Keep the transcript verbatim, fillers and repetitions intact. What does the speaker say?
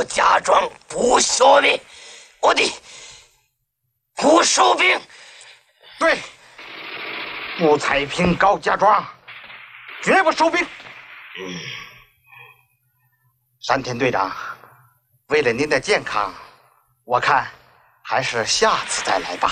家庄不收兵，我的不收兵。 对，穆彩萍高家庄绝不收兵。 嗯， 山田队长，为了您的健康，我看还是下次再来吧。